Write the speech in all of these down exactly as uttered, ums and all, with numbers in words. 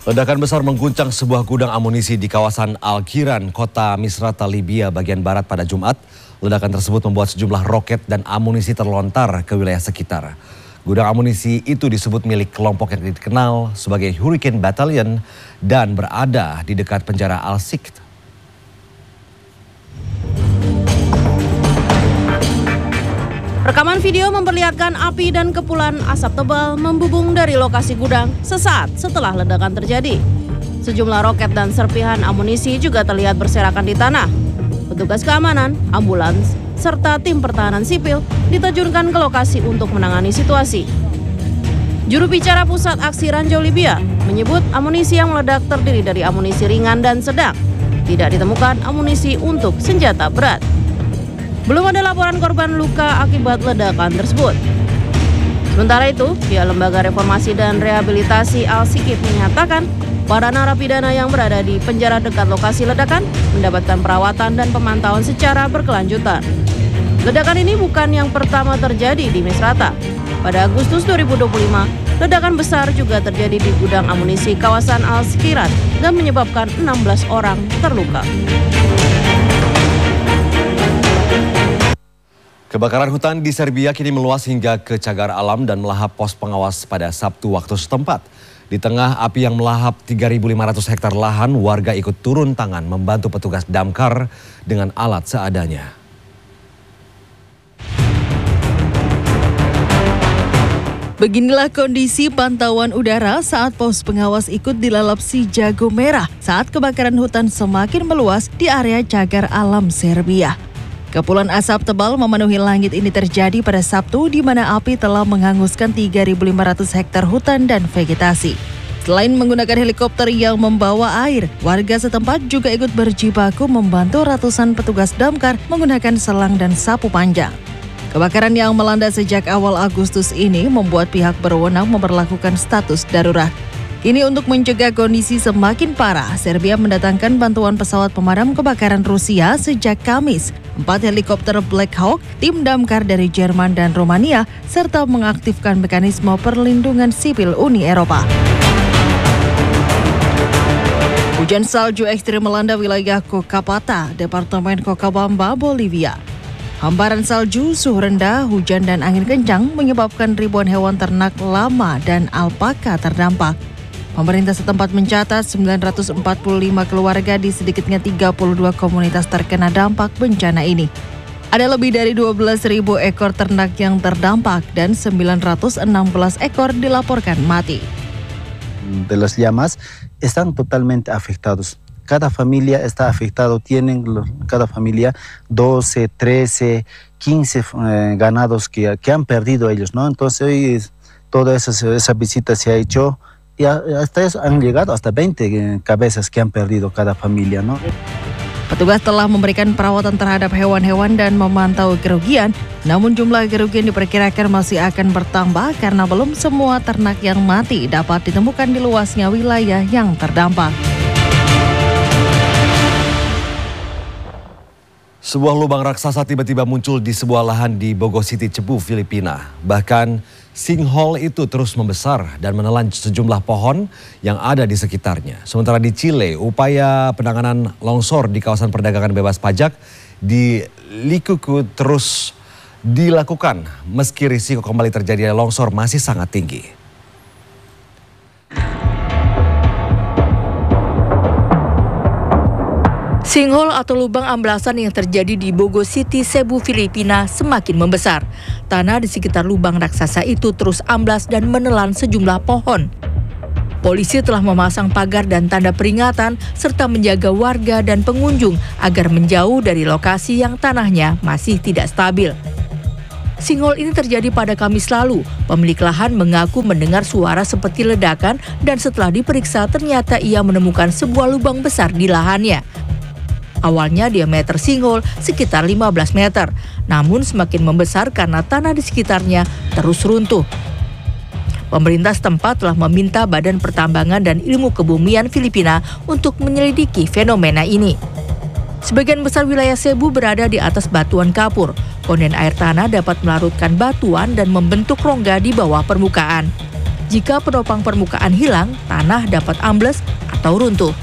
Ledakan besar mengguncang sebuah gudang amunisi di kawasan Al-Kiran, kota Misrata, Libya, bagian barat pada Jumat. Ledakan tersebut membuat sejumlah roket dan amunisi terlontar ke wilayah sekitar. Gudang amunisi itu disebut milik kelompok yang dikenal sebagai Hurricane Battalion dan berada di dekat penjara Al-Sikt. Rekaman video memperlihatkan api dan kepulan asap tebal membubung dari lokasi gudang sesaat setelah ledakan terjadi. Sejumlah roket dan serpihan amunisi juga terlihat berserakan di tanah. Petugas keamanan, ambulans, serta tim pertahanan sipil diterjunkan ke lokasi untuk menangani situasi. Juru bicara Pusat Aksi Ranjau Libya menyebut amunisi yang meledak terdiri dari amunisi ringan dan sedang. Tidak ditemukan amunisi untuk senjata berat. Belum ada laporan korban luka akibat ledakan tersebut. Sementara itu, pihak Lembaga Reformasi dan Rehabilitasi Al-Sikt menyatakan para narapidana yang berada di penjara dekat lokasi ledakan mendapatkan perawatan dan pemantauan secara berkelanjutan. Ledakan ini bukan yang pertama terjadi di Misrata. Pada Agustus dua ribu dua puluh lima, ledakan besar juga terjadi di gudang amunisi kawasan Al-Kiran dan menyebabkan enam belas orang terluka. Kebakaran hutan di Serbia kini meluas hingga ke cagar alam dan melahap pos pengawas pada Sabtu waktu setempat. Di tengah api yang melahap tiga ribu lima ratus hektar lahan, warga ikut turun tangan membantu petugas damkar dengan alat seadanya. Beginilah kondisi pantauan udara saat pos pengawas ikut dilalap si jago merah saat kebakaran hutan semakin meluas di area cagar alam Serbia. Kepulan asap tebal memenuhi langit ini terjadi pada Sabtu di mana api telah menghanguskan tiga ribu lima ratus hektar hutan dan vegetasi. Selain menggunakan helikopter yang membawa air, warga setempat juga ikut berjibaku membantu ratusan petugas damkar menggunakan selang dan sapu panjang. Kebakaran yang melanda sejak awal Agustus ini membuat pihak berwenang memperlakukan status darurat. Kini untuk mencegah kondisi semakin parah, Serbia mendatangkan bantuan pesawat pemadam kebakaran Rusia sejak Kamis. Empat helikopter Black Hawk, tim damkar dari Jerman dan Rumania, serta mengaktifkan mekanisme perlindungan sipil Uni Eropa. Hujan salju ekstrim melanda wilayah Cochabamba, Departemen Cochabamba, Bolivia. Hamparan salju, suhu rendah, hujan dan angin kencang menyebabkan ribuan hewan ternak lama dan alpaka terdampak. Pemerintah setempat mencatat sembilan ratus empat puluh lima keluarga di sedikitnya tiga puluh dua komunitas terkena dampak bencana ini. Ada lebih dari dua belas ribu ekor ternak yang terdampak dan sembilan ratus enam belas ekor dilaporkan mati. De las llamas están totalmente afectados. Cada familia está afectado, tienen cada familia doce, trece, quince eh, ganados que, que han perdido ellos, ¿no? Entonces hoy toda esa, esa visita se ha hecho. Y hasta eso han llegado hasta veinte cabezas que han perdido cada familia, ¿no? Petugas telah memberikan perawatan terhadap hewan-hewan dan memantau kerugian, namun jumlah kerugian diperkirakan masih akan bertambah karena belum semua ternak yang mati dapat ditemukan di luasnya wilayah yang terdampak. Sebuah lubang raksasa tiba-tiba muncul di sebuah lahan di Bogor City, Cebu, Filipina. Bahkan sinkhole itu terus membesar dan menelan sejumlah pohon yang ada di sekitarnya. Sementara di Chile, upaya penanganan longsor di kawasan perdagangan bebas pajak di Likuku terus dilakukan meski risiko kembali terjadinya longsor masih sangat tinggi. Sinkhole atau lubang amblasan yang terjadi di Bogor City, Cebu, Filipina semakin membesar. Tanah di sekitar lubang raksasa itu terus amblas dan menelan sejumlah pohon. Polisi telah memasang pagar dan tanda peringatan serta menjaga warga dan pengunjung agar menjauh dari lokasi yang tanahnya masih tidak stabil. Sinkhole ini terjadi pada Kamis lalu. Pemilik lahan mengaku mendengar suara seperti ledakan dan setelah diperiksa ternyata ia menemukan sebuah lubang besar di lahannya. Awalnya diameter sinkhole sekitar lima belas meter, namun semakin membesar karena tanah di sekitarnya terus runtuh. Pemerintah setempat telah meminta Badan Pertambangan dan Ilmu Kebumian Filipina untuk menyelidiki fenomena ini. Sebagian besar wilayah Cebu berada di atas batuan kapur. Kondens air tanah dapat melarutkan batuan dan membentuk rongga di bawah permukaan. Jika penopang permukaan hilang, tanah dapat ambles atau runtuh.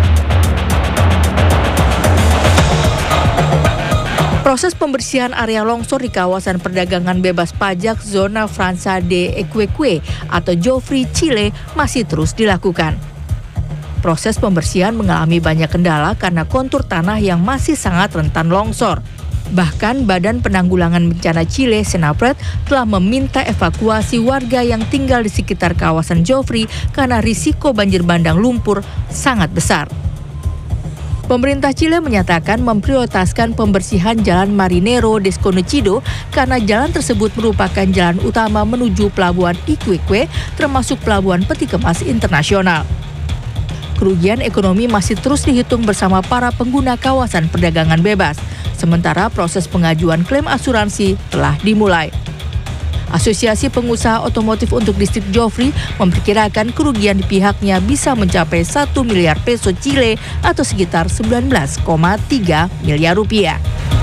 Proses pembersihan area longsor di kawasan perdagangan bebas pajak Zona Franca de Iquique atau Joffre, Chile masih terus dilakukan. Proses pembersihan mengalami banyak kendala karena kontur tanah yang masih sangat rentan longsor. Bahkan Badan Penanggulangan Bencana Chile, Senapred, telah meminta evakuasi warga yang tinggal di sekitar kawasan Joffre karena risiko banjir bandang lumpur sangat besar. Pemerintah Chile menyatakan memprioritaskan pembersihan Jalan Marinero Desconocido karena jalan tersebut merupakan jalan utama menuju Pelabuhan Iquique, termasuk Pelabuhan Peti Kemas Internasional. Kerugian ekonomi masih terus dihitung bersama para pengguna kawasan perdagangan bebas, sementara proses pengajuan klaim asuransi telah dimulai. Asosiasi Pengusaha Otomotif untuk Distrik Joffre memperkirakan kerugian di pihaknya bisa mencapai satu miliar peso Chile atau sekitar sembilan belas koma tiga miliar rupiah.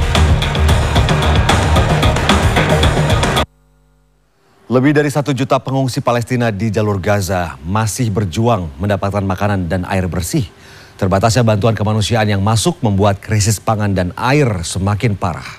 Lebih dari satu juta pengungsi Palestina di jalur Gaza masih berjuang mendapatkan makanan dan air bersih. Terbatasnya bantuan kemanusiaan yang masuk membuat krisis pangan dan air semakin parah.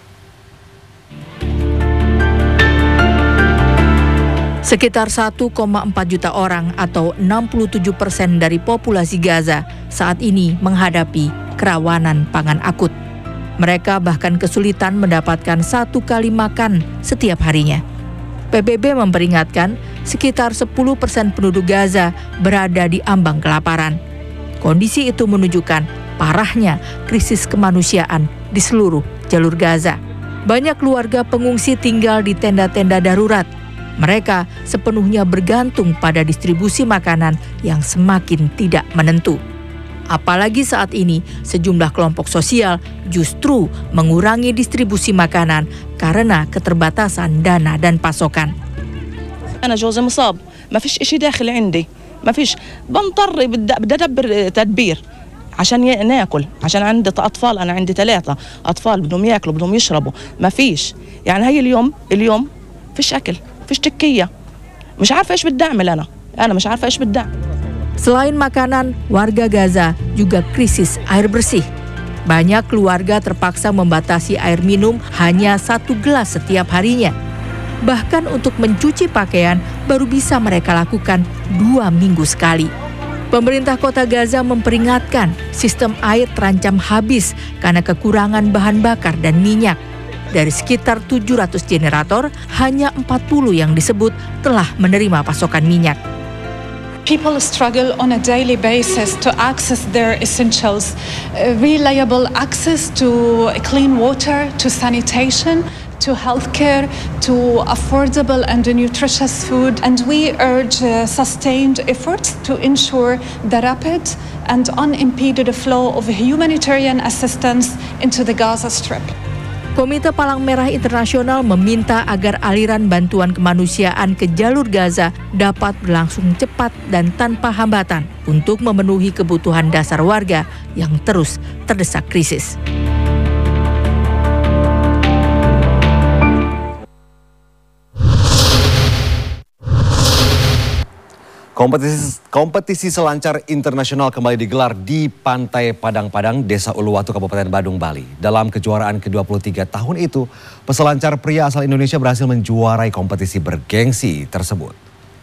Sekitar satu koma empat juta orang atau enam puluh tujuh persen dari populasi Gaza saat ini menghadapi kerawanan pangan akut. Mereka bahkan kesulitan mendapatkan satu kali makan setiap harinya. P B B memperingatkan sekitar sepuluh persen penduduk Gaza berada di ambang kelaparan. Kondisi itu menunjukkan parahnya krisis kemanusiaan di seluruh jalur Gaza. Banyak keluarga pengungsi tinggal di tenda-tenda darurat. Mereka sepenuhnya bergantung pada distribusi makanan yang semakin tidak menentu. Apalagi saat ini sejumlah kelompok sosial justru mengurangi distribusi makanan karena keterbatasan dana dan pasokan. أنا جوزي مصاب ما فيش إشي داخل عندي ما فيش بنضطر بدي أدبر تدبير عشان ناكل عشان عندي أطفال أنا عندي ثلاثة أطفال بدهم ياكلوا بدهم يشربوا ما فيش يعني هي اليوم اليوم فيش أكل فيش تكية مش عارفة إيش بدي أعمل أنا أنا مش عارفة إيش بدي أعمل. Selain makanan, warga Gaza juga krisis air bersih. Banyak keluarga terpaksa membatasi air minum hanya satu gelas setiap harinya. Bahkan untuk mencuci pakaian baru bisa mereka lakukan dua minggu sekali. Pemerintah kota Gaza memperingatkan sistem air terancam habis karena kekurangan bahan bakar dan minyak. Dari sekitar tujuh ratus generator, hanya empat puluh yang disebut telah menerima pasokan minyak. People struggle on a daily basis to access their essentials, uh, reliable access to clean water, to sanitation, to healthcare, to affordable and nutritious food. And we urge uh, sustained efforts to ensure the rapid and unimpeded flow of humanitarian assistance into the Gaza Strip. Komite Palang Merah Internasional meminta agar aliran bantuan kemanusiaan ke jalur Gaza dapat berlangsung cepat dan tanpa hambatan untuk memenuhi kebutuhan dasar warga yang terus terdesak krisis. Kompetisi, kompetisi selancar internasional kembali digelar di Pantai Padang-Padang, Desa Uluwatu, Kabupaten Badung, Bali. Dalam kejuaraan ke dua puluh tiga tahun itu, peselancar pria asal Indonesia berhasil menjuarai kompetisi bergengsi tersebut.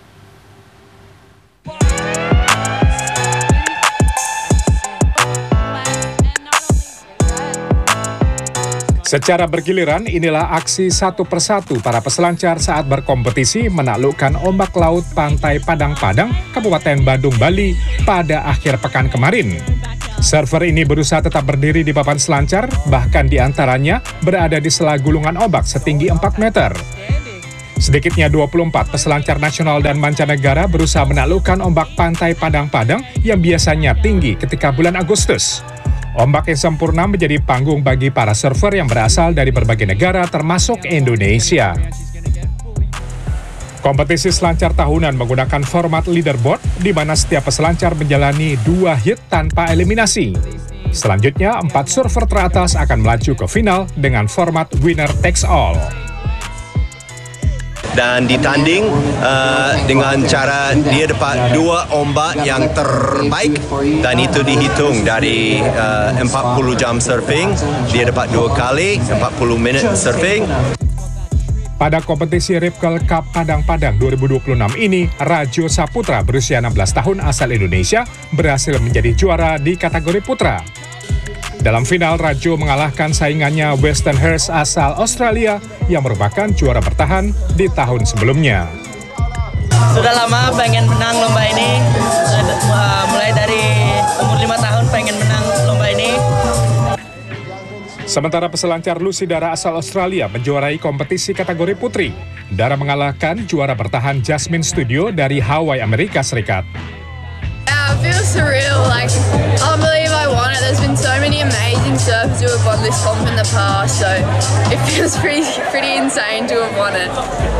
Secara bergiliran, inilah aksi satu persatu para peselancar saat berkompetisi menaklukkan ombak laut Pantai Padang-Padang, Kabupaten Badung, Bali pada akhir pekan kemarin. Surfer ini berusaha tetap berdiri di papan selancar, bahkan di antaranya berada di sela gulungan ombak setinggi empat meter. Sedikitnya dua puluh empat peselancar nasional dan mancanegara berusaha menaklukkan ombak Pantai Padang-Padang yang biasanya tinggi ketika bulan Agustus. Ombak yang sempurna menjadi panggung bagi para surfer yang berasal dari berbagai negara termasuk Indonesia. Kompetisi selancar tahunan menggunakan format leaderboard di mana setiap peselancar menjalani dua hit tanpa eliminasi. Selanjutnya, empat surfer teratas akan melaju ke final dengan format winner takes all. dan ditanding uh, dengan cara dia dapat dua ombak yang terbaik dan itu dihitung dari uh, empat puluh jam surfing, dia dapat dua kali empat puluh minit surfing. Pada kompetisi Ripkel Cup Padang-Padang dua ribu dua puluh enam ini, Rajo Saputra berusia enam belas tahun asal Indonesia berhasil menjadi juara di kategori putra. Dalam final, Rajo mengalahkan saingannya Weston Hurst asal Australia yang merupakan juara bertahan di tahun sebelumnya. Sudah lama pengen menang lomba ini, mulai dari umur lima tahun pengen menang lomba ini. Sementara peselancar Lucy Dara asal Australia menjuarai kompetisi kategori putri. Dara mengalahkan juara bertahan Jasmine Studio dari Hawaii, Amerika Serikat. Yeah, it feels surreal. Like, I can't believe I won it. There's been so many amazing surfers who have won this comp in the past, so it feels pretty, pretty insane to have won it.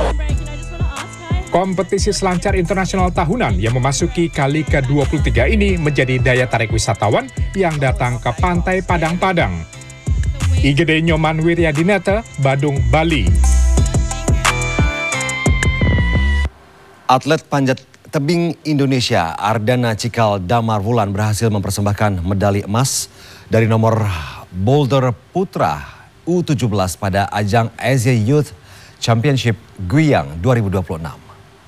Kompetisi selancar internasional tahunan yang memasuki kali ke dua puluh tiga ini menjadi daya tarik wisatawan yang datang ke pantai Padang-Padang. I G D Nyoman Wiryadinata, Badung, Bali. Atlet panjat tebing Indonesia Ardana Cikal Damar Wulan berhasil mempersembahkan medali emas dari nomor boulder putra U tujuh belas pada ajang Asia Youth Championship Guiyang dua ribu dua puluh enam.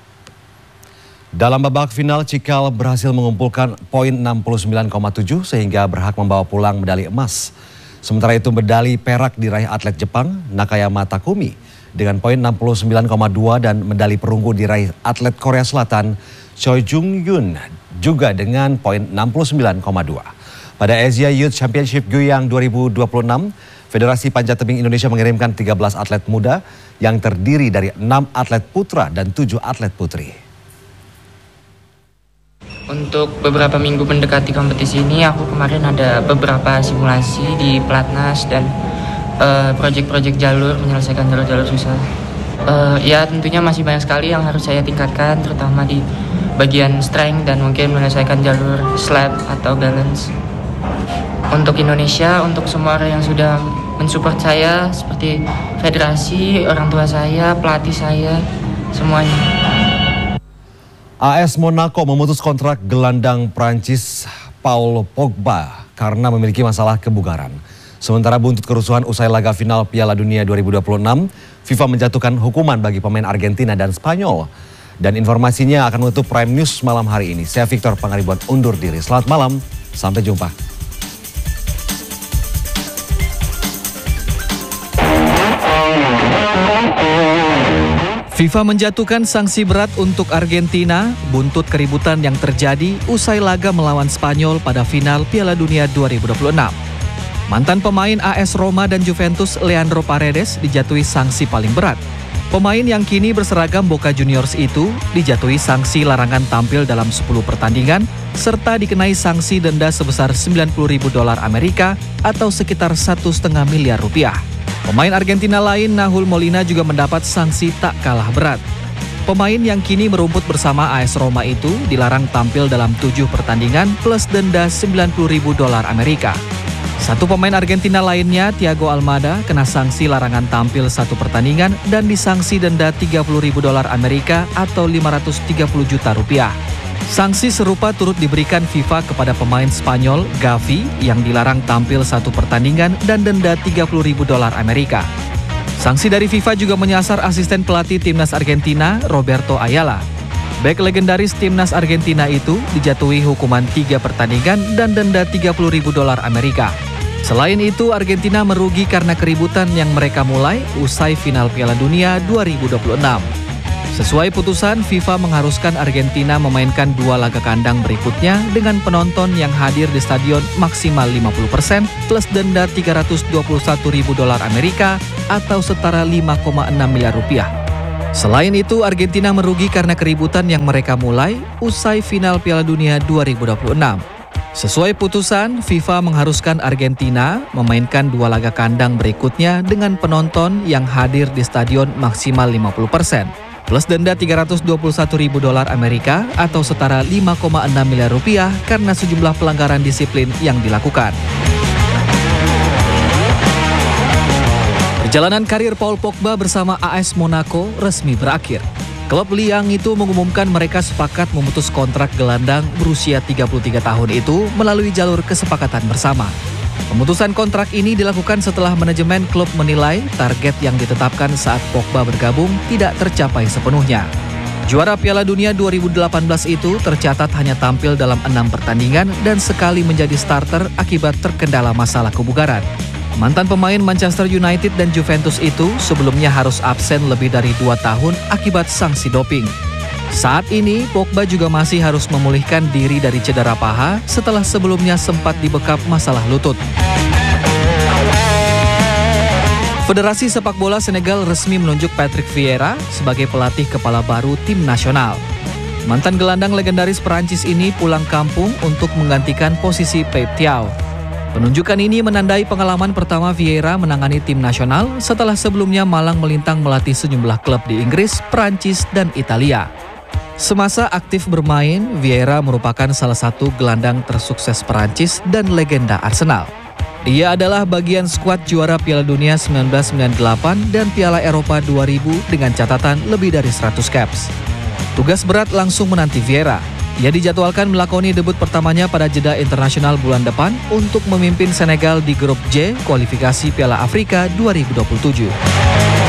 Dalam babak final, Cikal berhasil mengumpulkan poin enam puluh sembilan koma tujuh sehingga berhak membawa pulang medali emas. Sementara itu medali perak diraih atlet Jepang Nakayama Takumi dengan poin enam puluh sembilan koma dua dan medali perunggu diraih atlet Korea Selatan Choi Jung Yoon juga dengan poin enam puluh sembilan koma dua. Pada Asia Youth Championship Guiyang dua ribu dua puluh enam, Federasi Panjat Tebing Indonesia mengirimkan tiga belas atlet muda yang terdiri dari enam atlet putra dan tujuh atlet putri. Untuk beberapa minggu mendekati kompetisi ini, aku kemarin ada beberapa simulasi di Platnas dan uh, proyek-proyek jalur, menyelesaikan jalur-jalur susah. Uh, ya tentunya masih banyak sekali yang harus saya tingkatkan, terutama di bagian strength dan mungkin menyelesaikan jalur slab atau balance. Untuk Indonesia, untuk semua orang yang sudah mensupport saya, seperti federasi, orang tua saya, pelatih saya, semuanya. A S Monaco memutus kontrak gelandang Prancis Paul Pogba karena memiliki masalah kebugaran. Sementara buntut kerusuhan usai laga final Piala Dunia dua ribu dua puluh enam, FIFA menjatuhkan hukuman bagi pemain Argentina dan Spanyol. Dan informasinya akan menutup Prime News malam hari ini. Saya Victor Pangaribuan undur diri. Selamat malam, sampai jumpa. FIFA menjatuhkan sanksi berat untuk Argentina buntut keributan yang terjadi usai laga melawan Spanyol pada final Piala Dunia dua ribu dua puluh enam. Mantan pemain A S Roma dan Juventus Leandro Paredes dijatuhi sanksi paling berat. Pemain yang kini berseragam Boca Juniors itu dijatuhi sanksi larangan tampil dalam sepuluh pertandingan serta dikenai sanksi denda sebesar sembilan puluh ribu dolar Amerika atau sekitar satu koma lima miliar rupiah. Pemain Argentina lain Nahul Molina juga mendapat sanksi tak kalah berat. Pemain yang kini merumput bersama A S Roma itu dilarang tampil dalam tujuh pertandingan plus denda sembilan puluh ribu dolar Amerika. Satu pemain Argentina lainnya, Thiago Almada, kena sanksi larangan tampil satu pertandingan dan disangsi denda tiga puluh ribu dolar Amerika atau lima ratus tiga puluh juta rupiah. Sanksi serupa turut diberikan FIFA kepada pemain Spanyol Gavi yang dilarang tampil satu pertandingan dan denda tiga puluh ribu dolar Amerika. Sanksi dari FIFA juga menyasar asisten pelatih timnas Argentina Roberto Ayala. Bek legendaris timnas Argentina itu dijatuhi hukuman tiga pertandingan dan denda tiga puluh ribu dolar Amerika. Selain itu, Argentina merugi karena keributan yang mereka mulai usai final Piala Dunia dua ribu dua puluh enam. Sesuai putusan, FIFA mengharuskan Argentina memainkan dua laga kandang berikutnya dengan penonton yang hadir di stadion maksimal lima puluh persen plus denda tiga ratus dua puluh satu ribu dolar Amerika atau setara lima koma enam miliar rupiah. Selain itu, Argentina merugi karena keributan yang mereka mulai usai final Piala Dunia dua ribu dua puluh enam. Sesuai putusan, FIFA mengharuskan Argentina memainkan dua laga kandang berikutnya dengan penonton yang hadir di stadion maksimal lima puluh persen. Plus denda tiga ratus dua puluh satu ribu dolar Amerika atau setara lima koma enam miliar rupiah karena sejumlah pelanggaran disiplin yang dilakukan. Perjalanan karir Paul Pogba bersama A S Monaco resmi berakhir. Klub Liang itu mengumumkan mereka sepakat memutus kontrak gelandang berusia tiga puluh tiga tahun itu melalui jalur kesepakatan bersama. Pemutusan kontrak ini dilakukan setelah manajemen klub menilai target yang ditetapkan saat Pogba bergabung tidak tercapai sepenuhnya. Juara Piala Dunia dua ribu delapan belas itu tercatat hanya tampil dalam enam pertandingan dan sekali menjadi starter akibat terkendala masalah kebugaran. Mantan pemain Manchester United dan Juventus itu sebelumnya harus absen lebih dari dua tahun akibat sanksi doping. Saat ini, Pogba juga masih harus memulihkan diri dari cedera paha setelah sebelumnya sempat dibekap masalah lutut. Federasi Sepak Bola Senegal resmi menunjuk Patrick Vieira sebagai pelatih kepala baru tim nasional. Mantan gelandang legendaris Perancis ini pulang kampung untuk menggantikan posisi Pep Thiaw. Penunjukan ini menandai pengalaman pertama Vieira menangani tim nasional setelah sebelumnya malang melintang melatih sejumlah klub di Inggris, Perancis, dan Italia. Semasa aktif bermain, Vieira merupakan salah satu gelandang tersukses Perancis dan legenda Arsenal. Dia adalah bagian skuad juara Piala Dunia seribu sembilan ratus sembilan puluh delapan dan Piala Eropa dua ribu dengan catatan lebih dari seratus caps. Tugas berat langsung menanti Vieira. Ia dijadwalkan melakoni debut pertamanya pada jeda internasional bulan depan untuk memimpin Senegal di grup J kualifikasi Piala Afrika dua ribu dua puluh tujuh.